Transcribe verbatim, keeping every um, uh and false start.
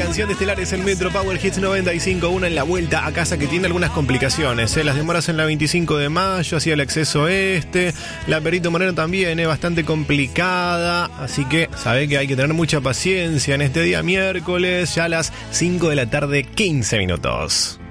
canción de Estelares en Metro Power Hits noventa y cinco, una en la vuelta a casa que tiene algunas complicaciones, ¿eh? Las demoras en la veinticinco de mayo, hacia el acceso este, la Perito Moreno también es bastante complicada, así que sabe que hay que tener mucha paciencia en este día miércoles, ya a las cinco de la tarde, quince minutos.